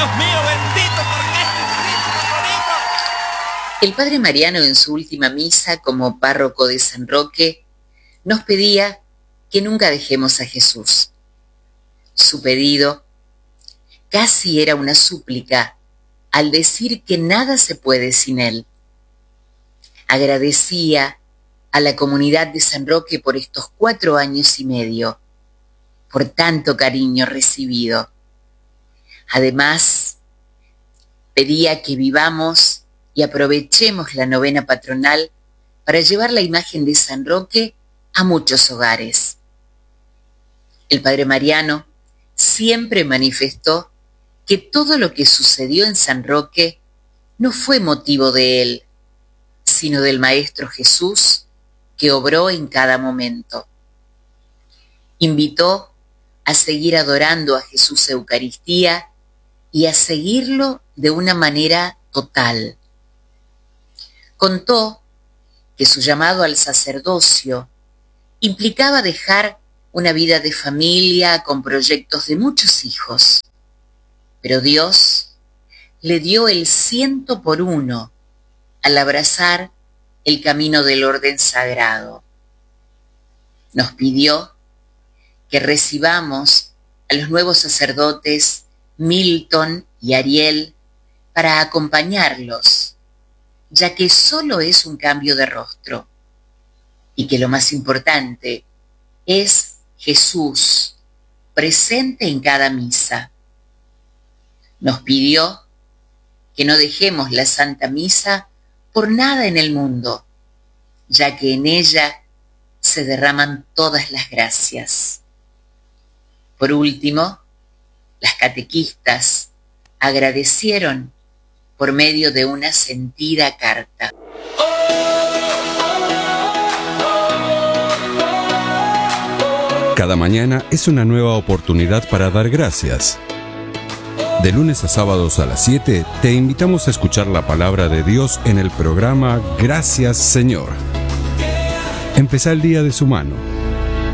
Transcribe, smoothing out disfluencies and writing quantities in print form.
Dios mío, bendito, ¿por qué es bonito? El padre Mariano, en su última misa como párroco de San Roque, nos pedía que nunca dejemos a Jesús. Su pedido casi era una súplica al decir que nada se puede sin Él. Agradecía a la comunidad de San Roque por estos 4 años y medio, por tanto cariño recibido. Además, pedía que vivamos y aprovechemos la novena patronal para llevar la imagen de San Roque a muchos hogares. El padre Mariano siempre manifestó que todo lo que sucedió en San Roque no fue motivo de él, sino del Maestro Jesús que obró en cada momento. Invitó a seguir adorando a Jesús Eucaristía y a seguirlo de una manera total. Contó que su llamado al sacerdocio implicaba dejar una vida de familia con proyectos de muchos hijos, pero Dios le dio el 100% al abrazar el camino del orden sagrado. Nos pidió que recibamos a los nuevos sacerdotes Milton y Ariel para acompañarlos, ya que solo es un cambio de rostro, y que lo más importante es Jesús presente en cada misa. Nos pidió que no dejemos la Santa Misa por nada en el mundo, ya que en ella se derraman todas las gracias. Por último, las catequistas agradecieron por medio de una sentida carta. Cada mañana es una nueva oportunidad para dar gracias. De lunes a sábados a las 7 te invitamos a escuchar la palabra de Dios en el programa Gracias Señor. Empezá el día de su mano.